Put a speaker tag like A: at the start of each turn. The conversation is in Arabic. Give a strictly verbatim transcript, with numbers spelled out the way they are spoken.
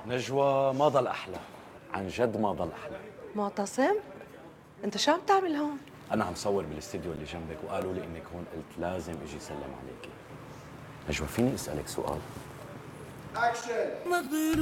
A: نجوى ما ضل احلى، عن جد ما ضل احلى.
B: معتصم، انت شو عم تعمل هون؟
A: انا عم صور بالاستديو اللي جنبك وقالوا لي انك هون، قلت لازم اجي سلم عليكي. نجوى فيني اسالك سؤال؟
C: اكشن.